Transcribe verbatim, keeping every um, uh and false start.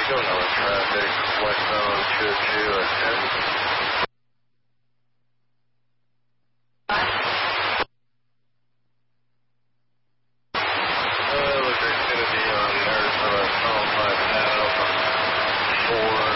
go north traffic, westbound Choo Choo at ten. Uh, looks like it's going to be on Arizona Tunnel five Ave, four